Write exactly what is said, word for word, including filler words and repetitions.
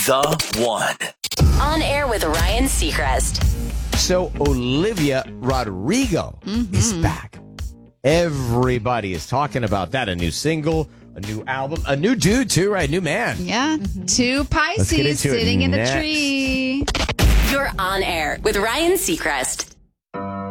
The One. On air with Ryan Seacrest. So Olivia Rodrigo mm-hmm. is back. Everybody is talking about that. A new single, a new album, a new dude too, right? New man. Yeah. Mm-hmm. Two Pisces into it sitting in the next. tree. You're on air with Ryan Seacrest.